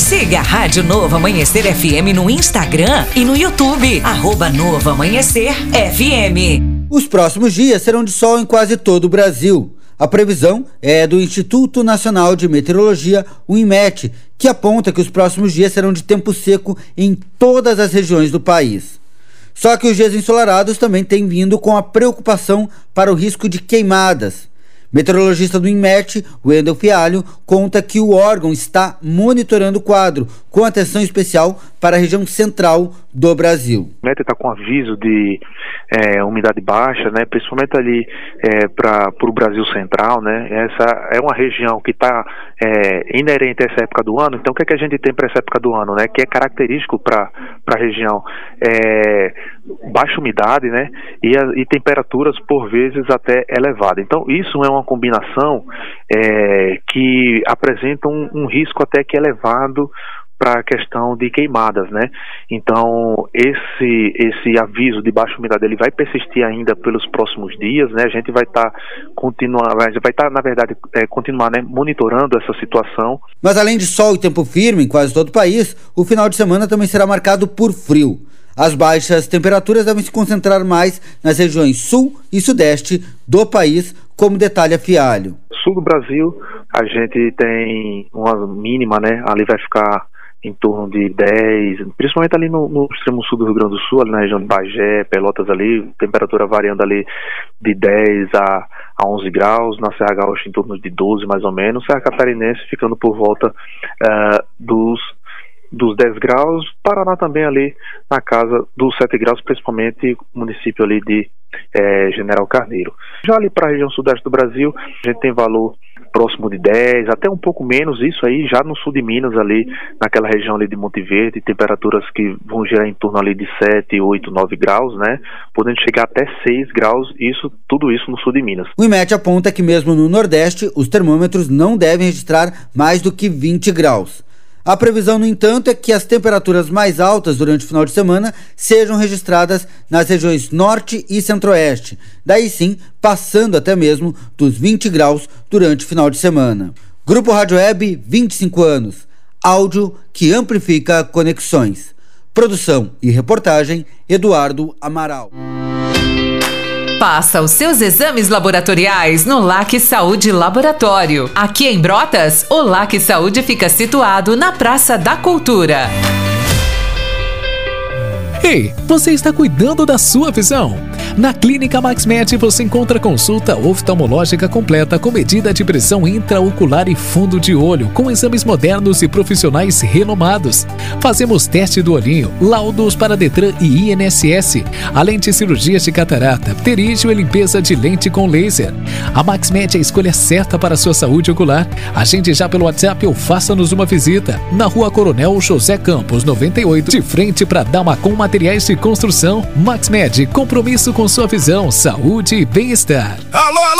Siga a Rádio Novo Amanhecer FM no Instagram e no YouTube, @Novo Amanhecer FM. Os próximos dias serão de sol em quase todo o Brasil. A previsão é do Instituto Nacional de Meteorologia, o INMET, que aponta que os próximos dias serão de tempo seco em todas as regiões do país. Só que os dias ensolarados também têm vindo com a preocupação para o risco de queimadas. Meteorologista do INMET, Wendel Fialho, conta que o órgão está monitorando o quadro, com atenção especial para a região central do Brasil. O INMET está com aviso de umidade baixa, né, principalmente ali para o Brasil central, né. Essa é uma região que está inerente a essa época do ano. Então, o que é que a gente tem para essa época do ano, né, que é característico para a região? Baixa umidade, né, e temperaturas por vezes até elevadas. Então, isso é uma combinação que apresenta um risco até que elevado para a questão de queimadas, né? Então, esse aviso de baixa umidade, ele vai persistir ainda pelos próximos dias, né? A gente vai estar na verdade, continuar, né, monitorando essa situação. Mas além de sol e tempo firme em quase todo o país, o final de semana também será marcado por frio. As baixas temperaturas devem se concentrar mais nas regiões sul e sudeste do país, como detalha Fialho. Sul do Brasil, a gente tem uma mínima, né? Ali vai ficar em torno de 10, principalmente ali no extremo sul do Rio Grande do Sul, ali na região de Bagé, Pelotas ali, temperatura variando ali de 10 a 11 graus, na Serra Gaúcha em torno de 12 mais ou menos, Serra Catarinense ficando por volta dos 10 graus, Paraná também ali na casa dos 7 graus, principalmente município ali de General Carneiro. Já ali para a região sudeste do Brasil, a gente tem valor próximo de 10, até um pouco menos, isso aí já no sul de Minas ali, naquela região ali de Monte Verde, temperaturas que vão girar em torno ali de 7, 8, 9 graus, né, podendo chegar até 6 graus, tudo isso no sul de Minas. O INMET aponta que mesmo no Nordeste, os termômetros não devem registrar mais do que 20 graus. A previsão, no entanto, é que as temperaturas mais altas durante o final de semana sejam registradas nas regiões Norte e Centro-Oeste, daí sim passando até mesmo dos 20 graus durante o final de semana. Grupo Rádio Web, 25 anos. Áudio que amplifica conexões. Produção e reportagem, Eduardo Amaral. Faça os seus exames laboratoriais no LAC Saúde Laboratório. Aqui em Brotas, o LAC Saúde fica situado na Praça da Cultura. Ei, você está cuidando da sua visão? Na Clínica MaxMed você encontra consulta oftalmológica completa com medida de pressão intraocular e fundo de olho, com exames modernos e profissionais renomados. Fazemos teste do olhinho, laudos para Detran e INSS, além de cirurgias de catarata, pterígio e limpeza de lente com laser. A MaxMed é a escolha certa para a sua saúde ocular. Agende já pelo WhatsApp ou faça-nos uma visita. Na Rua Coronel José Campos, 98, de frente para Damacom Materiais de Construção. MaxMed, compromisso com sua visão, saúde e bem-estar. Alô, alô!